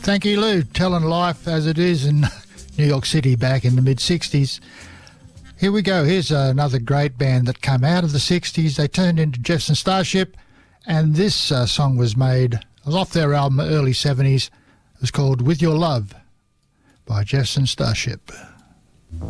Thank you, Lou, telling life as it is in New York City back in the mid-60s. Here we go. Here's another great band that came out of the 60s. They turned into Jefferson Starship, and this song was off their album early 70s. It was called With Your Love by Jefferson Starship.